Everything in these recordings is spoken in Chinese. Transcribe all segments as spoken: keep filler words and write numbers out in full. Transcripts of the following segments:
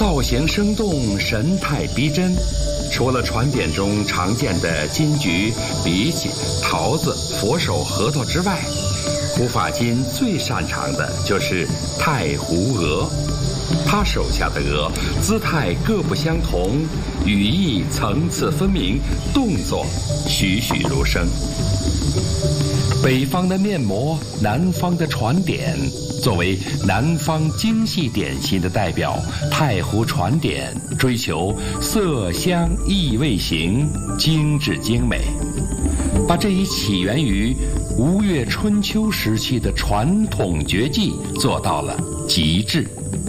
造型生动，神态逼真。除了船点中常见的金桔、荸荠、桃子、佛手、核桃之外，胡法金最擅长的就是太湖鹅。他手下的鹅姿态各不相同，羽翼层次分明，动作栩栩如生。北方的面膜，南方的船点，作为南方精细点心的代表，太湖船点追求色香意味形，精致精美，把这一起源于吴越春秋时期的传统绝技做到了极致。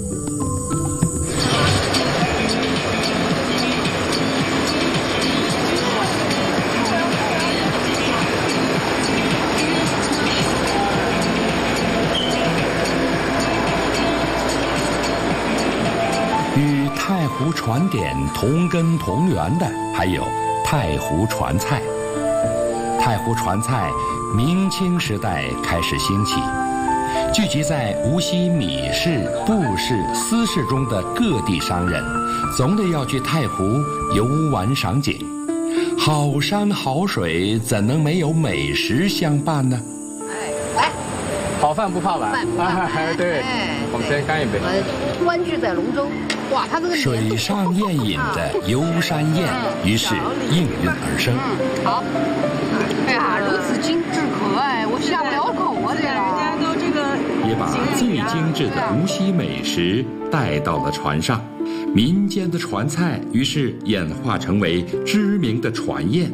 与太湖船点同根同源的还有太湖船菜。太湖船菜明清时代开始兴起，聚集在无锡米市、布市、司市中的各地商人，总得要去太湖游玩赏景。好山好水，怎能没有美食相伴呢？ 哎，来， 好饭不怕晚。哎，对，我们先干一杯。 呃，欢聚在龙舟。哇，它这个水上宴饮的游山宴，于是应运而生。 嗯，好。哎呀，如此精致可爱，我下不了口啊！这个，人家都这个也把最精致的无锡美食带到了船上，民间的船菜于是演化成为知名的船宴。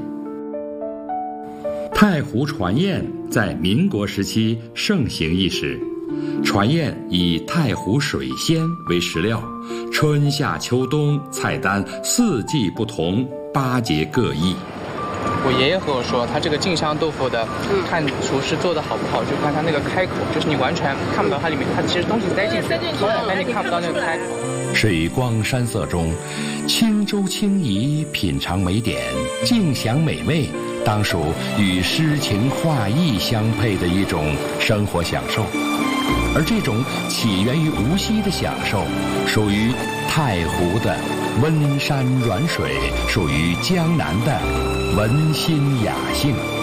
太湖船宴在民国时期盛行一时。船宴以太湖水仙为食料，春夏秋冬菜单四季不同，八节各异。 我爷爷和我说，他这个镜香豆腐的，看厨师做的好不好，就看他那个开口，就是你完全看不到它里面，它其实东西塞进去，但你看不到那个开口。 水光山色中，轻舟轻移，品尝美点，尽享美味，当属与诗情画意相配的一种生活享受。而这种起源于无锡的享受，属于太湖的温山软水，属于江南的文心雅兴。